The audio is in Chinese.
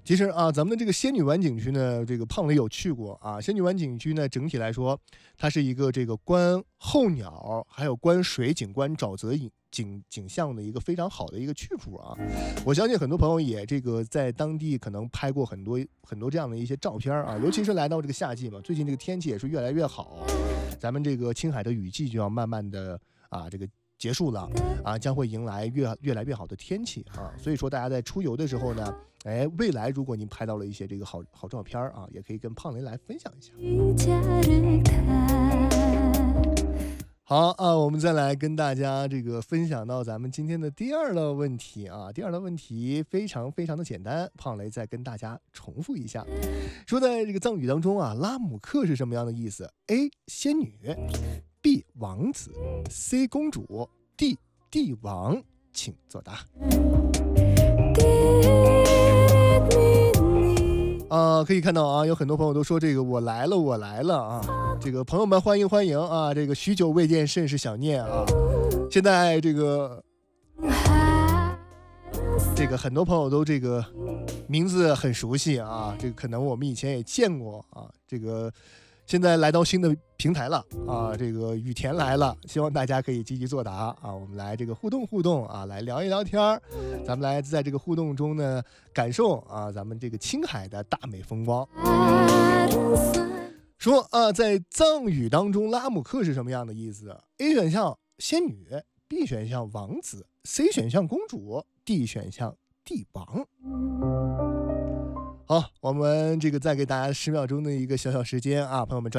其实啊，咱们的这个仙女湾景区呢，这个胖雷有去过啊。仙女湾景区呢，整体来说，它是一个这个观候鸟，还有观水景、观沼泽景象的一个非常好的一个去处啊。我相信很多朋友也这个在当地可能拍过很多这样的一些照片啊，尤其是来到这个夏季嘛，最近这个天气也是越来越好，咱们这个青海的雨季就要慢慢的这个结束了啊，将会迎来越来越好的天气啊，所以说大家在出游的时候呢，未来如果您拍到了一些这个好照片啊，也可以跟胖雷来分享一下。好啊，我们再来跟大家这个分享到咱们今天的第二道问题啊。第二道问题非常的简单，胖雷再跟大家重复一下。说在这个藏语当中啊，拉姆克是什么样的意思 ？A. 仙女 B. 王子 C. 公主 D. 帝王，请作答。可以看到啊，有很多朋友都说这个我来了啊，这个朋友们欢迎啊，这个许久未见甚是想念啊。现在这个很多朋友都这个名字很熟悉啊，这个可能我们以前也见过啊，这个现在来到新的平台了啊，这个雨田来了，希望大家可以积极作答啊，我们来这个互动啊，来聊一聊天儿，咱们来在这个互动中呢，感受啊咱们这个青海的大美风光。说啊，在藏语当中，拉姆克是什么样的意思 ？A 选项仙女 ，B 选项王子 ，C 选项公主 ，D 选项帝王。好，我们这个再给大家10秒钟的一个小时间啊，朋友们。